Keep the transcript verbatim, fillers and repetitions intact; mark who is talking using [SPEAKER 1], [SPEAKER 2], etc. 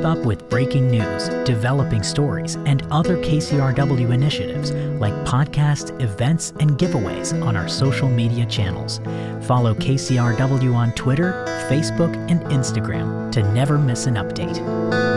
[SPEAKER 1] Keep up with breaking news, developing stories, and other K C R W initiatives like podcasts, events, and giveaways on our social media channels. Follow K C R W on Twitter, Facebook, and Instagram to never miss an update.